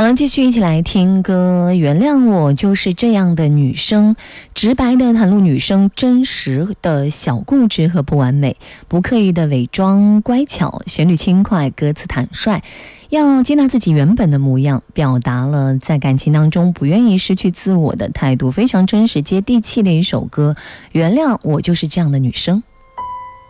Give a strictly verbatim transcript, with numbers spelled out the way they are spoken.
好了，继续一起来听歌。原谅我就是这样的女生，直白的袒露女生真实的小固执和不完美，不刻意的伪装乖巧，旋律轻快，歌词坦率，要接纳自己原本的模样，表达了在感情当中不愿意失去自我的态度，非常真实接地气的一首歌。原谅我就是这样的女生。